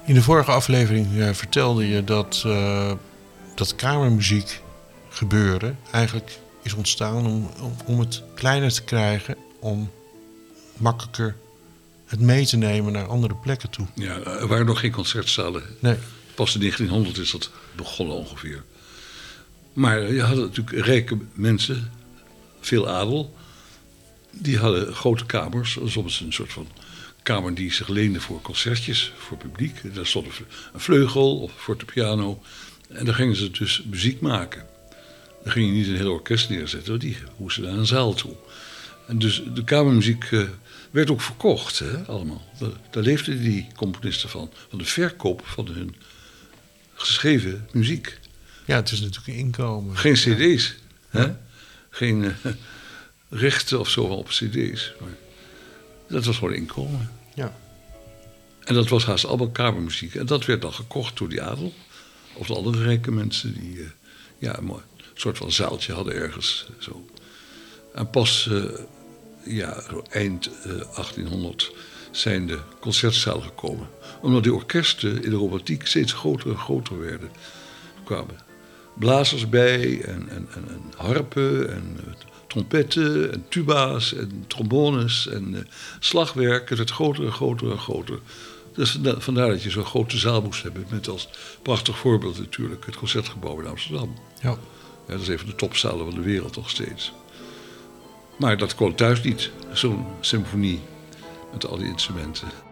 In de vorige aflevering vertelde je dat kamermuziek gebeuren eigenlijk is ontstaan om het kleiner te krijgen, om makkelijker het mee te nemen naar andere plekken toe. Ja, er waren nog geen concertzalen. Nee. Pas in 1900 is dat begonnen ongeveer. Maar je had natuurlijk rijke mensen, veel adel. Die hadden grote kamers, soms een soort van kamer die zich leende voor concertjes, voor publiek. Daar stond een vleugel of fortepiano. En daar gingen ze dus muziek maken. Dan ging je niet een heel orkest neerzetten, die moesten naar een zaal toe. En dus de kamermuziek werd ook verkocht, hè, allemaal. Daar leefden die componisten van de verkoop van hun geschreven muziek. Ja, het is natuurlijk een inkomen. Geen cd's, ja. Hè? Geen rechten of zo op cd's. Maar dat was gewoon inkomen. Ja. En dat was haast allemaal kamermuziek. En dat werd dan gekocht door die adel. Of de andere rijke mensen die een soort van zaaltje hadden ergens. Zo. En pas eind 1800 zijn de concertzalen gekomen. Omdat die orkesten in de romantiek steeds groter en groter werden. Er kwamen blazers bij en harpen en trompetten en tuba's en trombones en slagwerk. Het werd groter en groter en groter. Dus vandaar dat je zo'n grote zaal moest hebben. Met als prachtig voorbeeld natuurlijk het Concertgebouw in Amsterdam. Ja. Ja, dat is een van de topzalen van de wereld nog steeds. Maar dat kon thuis niet, zo'n symfonie met al die instrumenten.